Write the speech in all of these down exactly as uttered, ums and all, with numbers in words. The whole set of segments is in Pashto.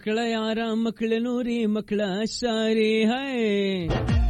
مکړه یارا مکړه نوري مکړه ساري hai.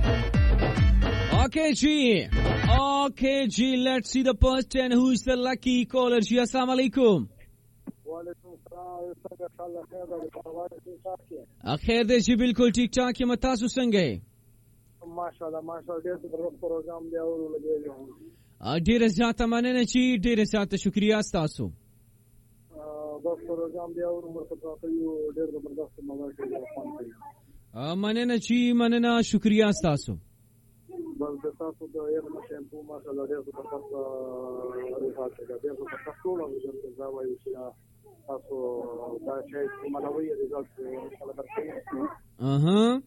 Okay G, okay G, let's see the person who's the lucky caller. Ji, assalamu alaikum. وعلیکم السلام. څنګه حال خیر دی؟ پروانه دې ساتي. اخیر دې چې بالکل ټیک ټاک یم. تاسو څنګه یې؟ ماشاءالله ماشاءالله ډېر ضرورت پروګرام دی او لګیږي. ډېره زیاته مننه چې ډېره زیاته شکریا ستاسو. دا پروګرام دی او موږ ته یو ډېر زبردست موضوع دی. مننه چې مننه شکریا ستاسو. بس د تاسو د یو شیمپو ماشاءالله ډېر زبردست ریفات دی. ډېر زبردست ټول د دا وایي چې تاسو دا شی ملوي ریزلټ انشاءالله درکړي. اها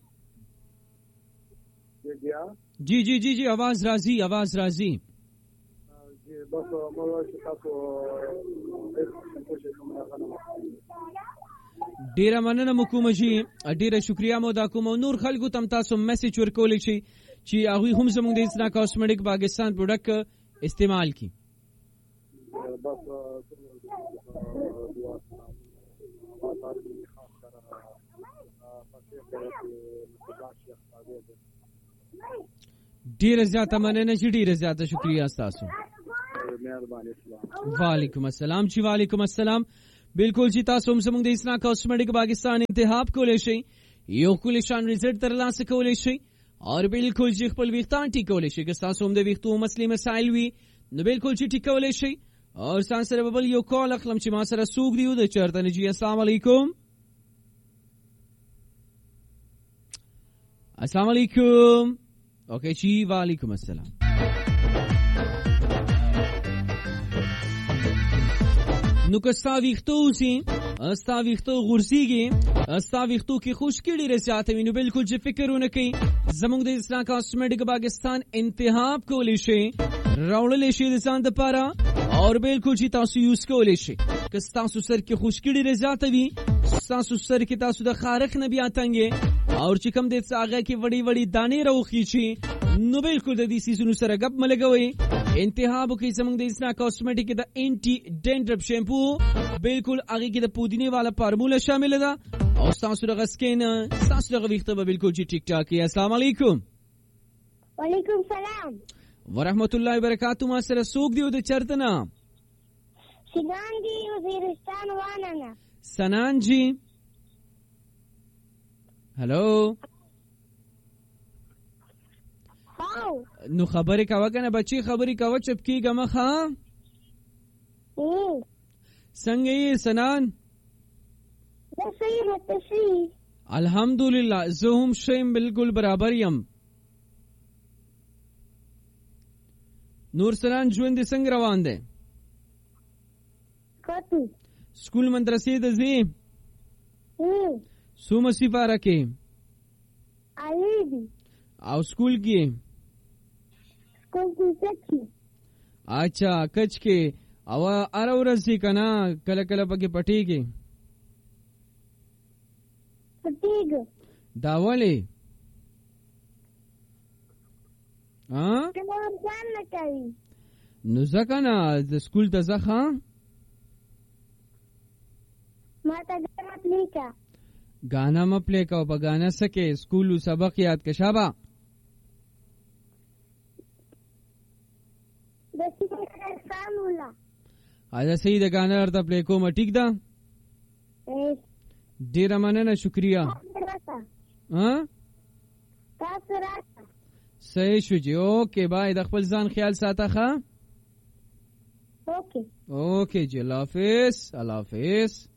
جی جی جی جی आवाज راځي आवाज راځي. جی بس موږ تاسو ډیره مننه مکوم جی ډیره شکریا مو دا کوم. نور خلکو تم تاسو میسج ورکول شي چې هغه هم زموږ د اسنا کاسمیټک پاکستان پروډکټ استعمال کی. بس ډیره زیاته مننه چې ډیره زیاته شکریا تاسو. وعلیکم السلام چې وعلیکم السلام. بالکل چې تاسو هم زموږ د اسنا کاسمیټک پاکستان انتخاب کولای شئ. یو کلی شان ریزلټ ترلاسه کولای شئ او بالکل چې خپل ویښتان ټیکولای شئ. که تاسو هم د ویښتو مسلې مسایل وي نو بالکل چې ټیکولای شئ. او ځان سره بل یو کال اخلم چې ما سره څوک دی د چرته نه. جی السلام علیکم. السلام علیکم. اوکے جی وعلیکم السلام. نو که ستا ویښتو اوسي ستا ویښتو غورځېږي ستا ویښتو کې خشکي ډېرې زیاته وي نو بالکل چې فکر ونه کوي زموږ د اسنا کاسمیټک پاکستان انتخاب کولی شئ راوړلی شئ د ځان دپاره او بالکل چې تاسو یوز کولی شئ. که ستاسو سر کې خشکي ډېرې زیاته وي ستاسو سر کې تاسو د خارښ نه بیا تنګې او چې کوم دی هغه کې وړې وړې دانې راوخیچي نو بالکل د دې څیزونو سره ګپ مه لګوئ. انتخاب وکړئ زموږ د اسنا کاسمیټک د انټي ډینډرف شیمپو. بالکل هغې کې د پودینې والا فارموله شامله ده او ستاسو دغه سکین ستاسو دغه ویښته به بالکل چې ټیک ټاک وي. السلام علیکم. وعلیکم السلام ورحمت الله وبرکاتو. ما سره څوک دی او د چرته نه؟ سنان جی وزیرستان وانه. سنان جی هلو. نو خبرې کوه کنه بچی خبرې کوه چپ کېږه مخه. څنګه یې سنان؟ الحمدلله زه هم ښه یم بالکل برابر یم. نور سنان ژوند دې څنګه روان دی؟ سکول مدرسې ته ځې؟ څومره صفاره کې؟ او سکول کې؟ اچھا کچ کې او هره ورځ ځې که نه کله کله پکې پټېږې؟ دا ولې؟ نو ځه که نه د سکول ته ځه ښه. ګانا مه پلی کوه په ګانا څه کې سکول سبق یاد که شابه. اجا صحیح ده ګانا درته پلی کومه ټیک ده. ډېره مننه شکریه. صحیح شو جی. اوکې بای د خپل ځان خیال ساته ښه. اوکې جی الله حافظ الله حافظ.